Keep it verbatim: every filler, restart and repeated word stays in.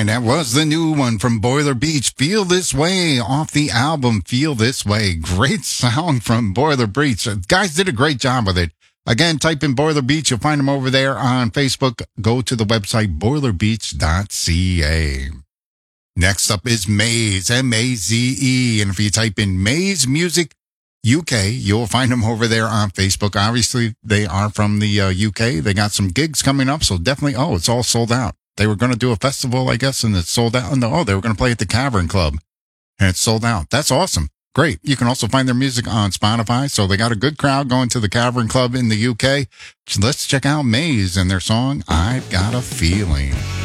And that was the new one from Boiler Beach, Feel This Way, off the album Feel This Way. Great song from Boiler Beach. Guys did a great job with it. Again, type in Boiler Beach. You'll find them over there on Facebook. Go to the website boiler beach dot c a. Next up is Maze, M A Z E. And if you type in Maze Music U K, you'll find them over there on Facebook. Obviously, they are from the uh, U K. They got some gigs coming up, so definitely, oh, it's all sold out. They were going to do a festival, I guess, and it's sold out. No, oh, they were going to play at the Cavern Club, and it's sold out. That's awesome. Great. You can also find their music on Spotify, so they got a good crowd going to the Cavern Club in the U K. So let's check out Maze and their song, I've Got a Feeling.